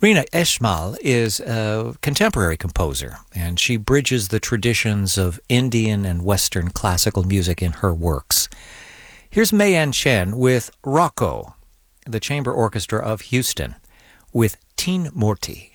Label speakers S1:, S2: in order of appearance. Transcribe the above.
S1: Rina Eshmal is a contemporary composer, and she bridges the traditions of Indian and Western classical music in her works. Here's Mayan Chen with Rocco, the Chamber Orchestra of Houston, with Teen Murti.